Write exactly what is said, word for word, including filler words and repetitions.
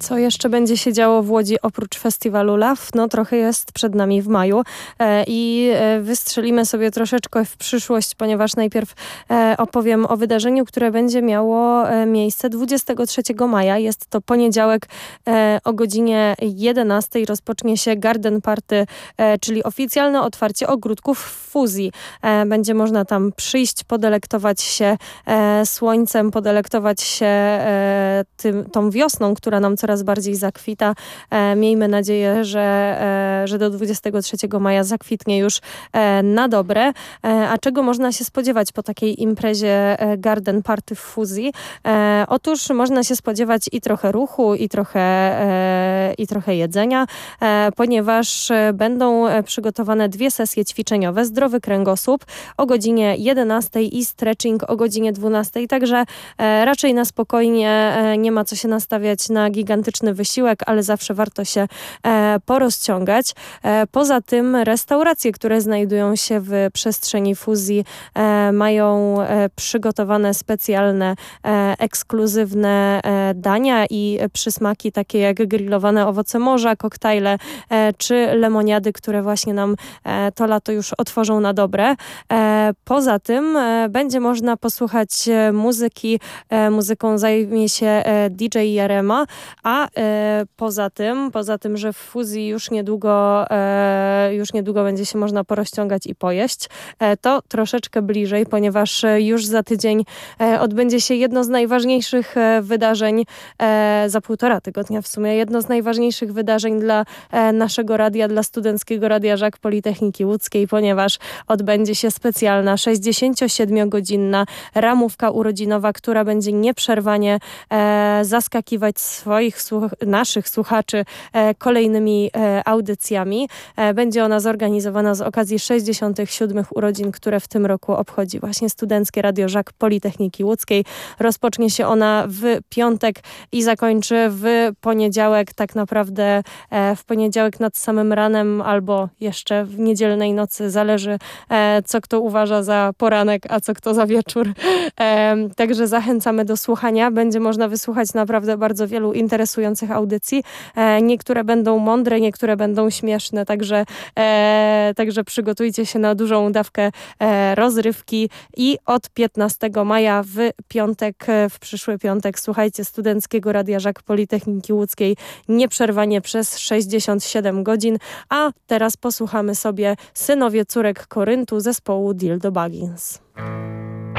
Co jeszcze będzie się działo w Łodzi oprócz festiwalu Law? No trochę jest przed nami w maju e, i e, wystrzelimy sobie troszeczkę w przyszłość, ponieważ najpierw e, opowiem o wydarzeniu, które będzie miało e, miejsce dwudziestego trzeciego maja. Jest to poniedziałek e, o godzinie jedenastej. Rozpocznie się Garden Party, e, czyli oficjalne otwarcie ogródków w Fuzji. E, będzie można tam przyjść, podelektować się e, słońcem, podelektować się e, tym, tą wiosną, która nam coraz bardziej zakwita. E, miejmy nadzieję, że, e, że do dwudziestego trzeciego maja zakwitnie już e, na dobre. E, a czego można się spodziewać po takiej imprezie e, Garden Party w Fuzji? E, otóż można się spodziewać i trochę ruchu, i trochę, e, i trochę jedzenia, e, ponieważ e, będą e, przygotowane dwie sesje ćwiczeniowe. Zdrowy kręgosłup o godzinie jedenastej i stretching o godzinie dwunastej. Także e, raczej na spokojnie, e, nie ma co się nastawiać na gigantyczny wysiłek, ale zawsze warto się e, porozciągać. E, poza tym restauracje, które znajdują się w przestrzeni Fuzji, e, mają e, przygotowane specjalne, e, ekskluzywne e, dania i przysmaki takie jak grillowane owoce morza, koktajle e, czy lemoniady, które właśnie nam e, to lato już otworzą na dobre. E, poza tym e, będzie można posłuchać e, muzyki. E, muzyką zajmie się e, D J Jarema, a e, poza tym, poza tym, że w Fuzji już niedługo, e, już niedługo będzie się można porozciągać i pojeść, e, to troszeczkę bliżej, ponieważ e, już za tydzień e, odbędzie się jedno z najważniejszych e, wydarzeń, e, za półtora tygodnia w sumie, jedno z najważniejszych wydarzeń dla e, naszego radia, dla Studenckiego Radia Żak Politechniki Łódzkiej, ponieważ odbędzie się specjalna sześćdziesięciosiedmiogodzinna ramówka urodzinowa, która będzie nieprzerwanie e, zaskakiwać swoich, słuch- naszych słuchaczy e, kolejnymi e, audycjami. E, będzie ona zorganizowana z okazji sześćdziesiątych siódmych urodzin, które w tym roku obchodzi właśnie Studenckie Radio Żak Politechniki Łódzkiej. Rozpocznie się ona w piątek i zakończy w poniedziałek, tak naprawdę e, w poniedziałek nad samym ranem albo jeszcze w niedzielnej nocy, zależy e, co kto uważa za poranek, a co kto za wieczór. E, także zachęcamy do słuchania. Będzie można wysłuchać naprawdę bardzo wielu interesujących audycji. E, niektóre będą mądre, niektóre będą śmieszne, także, e, także przygotujcie się na dużą dawkę e, rozrywki i od piętnastego maja w piątek, w przyszły piątek słuchajcie Studenckiego Radia Żak Politechniki Łódzkiej nieprzerwanie przez sześćdziesiąt siedem godzin, a teraz posłuchamy sobie Synowie Córek Koryntu zespołu Dildo Baggins.